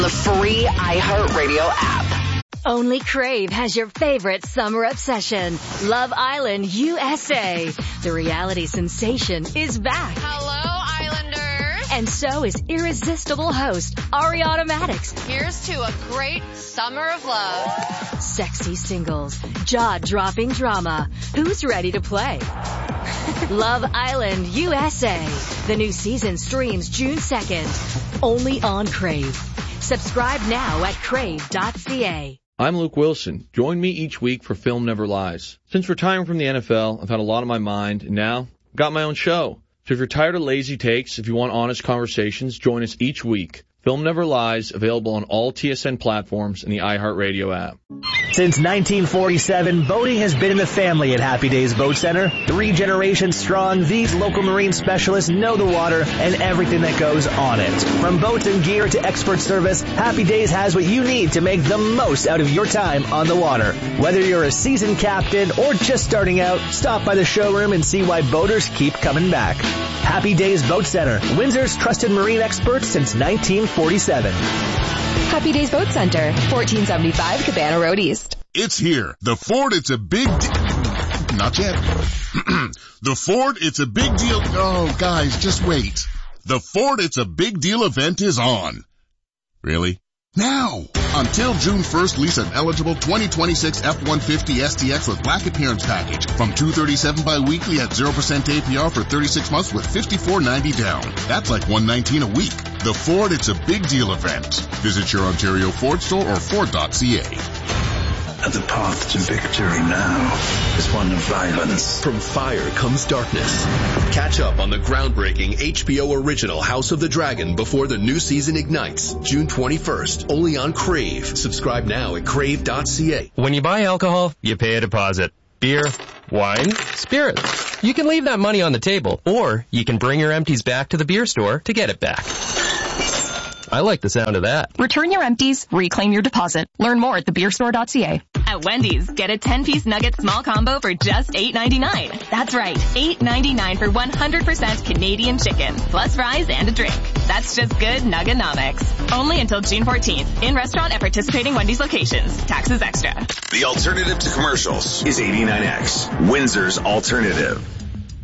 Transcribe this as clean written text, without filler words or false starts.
The free iHeartRadio app. Only Crave has your favorite summer obsession. Love Island USA. The reality sensation is back. Hello, Islanders. And so is irresistible host Ariana Madix. Here's to a great summer of love. Sexy singles, jaw-dropping drama. Who's ready to play? Love Island USA. The new season streams June 2nd. Only on Crave. Subscribe now at crave.ca. I'm Luke Wilson. Join me each week for Film Never Lies. Since retiring from the NFL, I've had a lot on my mind, and now I've got my own show. So if you're tired of lazy takes, if you want honest conversations, join us each week. Film Never Lies, available on all TSN platforms and the iHeartRadio app. Since 1947, boating has been in the family at Happy Days Boat Center. 3 generations strong, these local marine specialists know the water and everything that goes on it. From boats and gear to expert service, Happy Days has what you need to make the most out of your time on the water. Whether you're a seasoned captain or just starting out, stop by the showroom and see why boaters keep coming back. Happy Days Boat Center, Windsor's trusted marine experts since 1947. Happy Days Boat Center, 1475 Cabana Road East. It's here. The Ford, it's a big not yet. The Ford, it's a big deal. Oh, guys, just wait. The Ford, it's a big deal event is on. Really? Now! Until June 1st, lease an eligible 2026 F-150 STX with black appearance package from $237 bi-weekly at 0% APR for 36 months with $54.90 down. That's like $119 a week. The Ford, it's a big deal event. Visit your Ontario Ford store or Ford.ca. The path to victory now is one of violence. From fire comes darkness. Catch up on the groundbreaking HBO original House of the Dragon before the new season ignites, June 21st, only on Crave. Subscribe now at crave.ca. When you buy alcohol, you pay a deposit. Beer, wine, spirits. You can leave that money on the table, or you can bring your empties back to the beer store to get it back. I like the sound of that. Return your empties, reclaim your deposit. Learn more at thebeerstore.ca. At Wendy's, get a 10-piece nugget small combo for just $8.99. That's right, $8.99 for 100% Canadian chicken, plus fries and a drink. That's just good Nugganomics. Only until June 14th. In restaurant at participating Wendy's locations. Taxes extra. The alternative to commercials is 89X, Windsor's alternative.